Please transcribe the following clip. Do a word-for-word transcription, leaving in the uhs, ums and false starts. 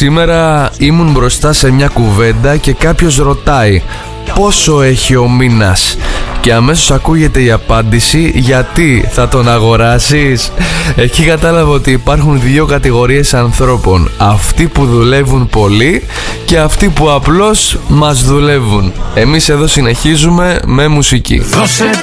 Σήμερα ήμουν μπροστά σε μια κουβέντα και κάποιος ρωτάει πόσο έχει ο μήνας και αμέσως ακούγεται η απάντηση, γιατί θα τον αγοράσεις? Εκεί κατάλαβα ότι υπάρχουν δύο κατηγορίες ανθρώπων, αυτοί που δουλεύουν πολύ και αυτοί που απλώς μας δουλεύουν. Εμείς εδώ συνεχίζουμε με μουσική. Δώσε